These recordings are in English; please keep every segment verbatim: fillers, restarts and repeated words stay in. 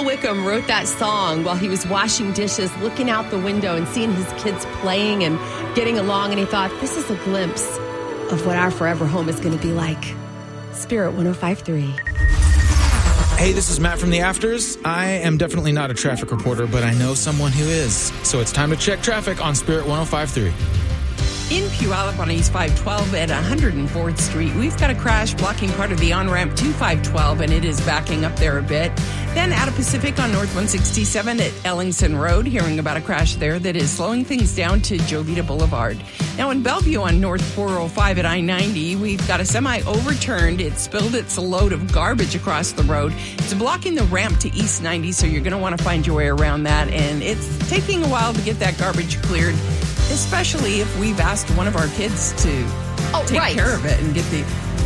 Bill Wickham wrote that song while he was washing dishes, looking out the window and seeing his kids playing and getting along. And he thought, this is a glimpse of what our forever home is going to be like. Spirit one oh five point three. Hey, this is Matt from the Afters. I am definitely not a traffic reporter, but I know someone who is. So it's time to check traffic on Spirit one oh five point three. In Puyallup on East five twelve at one hundred fourth Street, we've got a crash blocking part of the on-ramp to five twelve, and it is backing up there a bit. Then out of Pacific on North one sixty-seven at Ellingson Road, hearing about a crash there that is slowing things down to Jovita Boulevard. Now in Bellevue on North four oh five at I ninety, we've got a semi overturned. It spilled its load of garbage across the road. It's blocking the ramp to East ninety, so you're going to want to find your way around that. And it's taking a while to get that garbage cleared, especially if we've asked one of our kids to oh, take right. care of it and get the...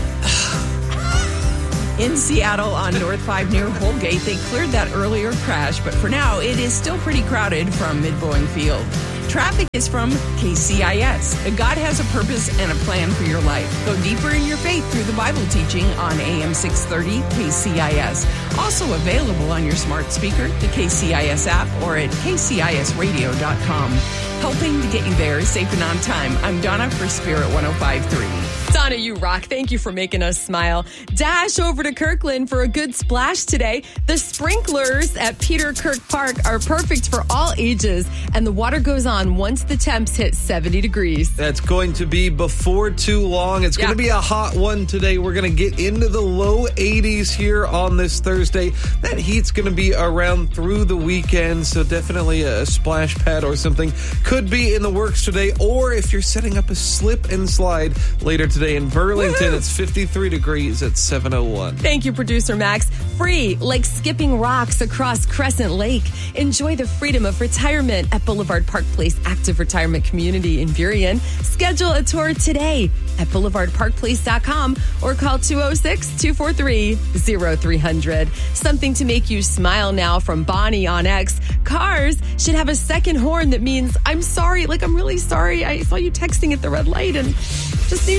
In Seattle on North five near Holgate, they cleared that earlier crash, but for now, it is still pretty crowded from Mid-Boeing Field. Traffic is from K C I S. God has a purpose and a plan for your life. Go deeper in your faith through the Bible teaching on A M six thirty K C I S. Also available on your smart speaker, the K C I S app, or at k c i s radio dot com. Helping to get you there safe and on time. I'm Donna for Spirit one oh five point three. Donna, you rock. Thank you for making us smile. Dash over to Kirkland for a good splash today. The sprinklers at Peter Kirk Park are perfect for all ages, and the water goes on once the temps hit seventy degrees. That's going to be before too long. It's going yeah. to be a hot one today. We're going to get into the low eighties here on this Thursday. That heat's going to be around through the weekend, so definitely a splash pad or something could be in the works today. Or if you're setting up a slip and slide later today in Burlington, Woo-hoo! It's fifty-three degrees at seven oh one. Thank you, producer Max. Free, like skipping rocks across Crescent Lake. Enjoy the freedom of retirement at Boulevard Park Place Active Retirement Community in Burien. Schedule a tour today at boulevard park place dot com or call two oh six, two four three, oh three hundred. Something to make you smile now from Bonnie on X. Cars should have a second horn that means, I'm sorry, like I'm really sorry. I saw you texting at the red light and just need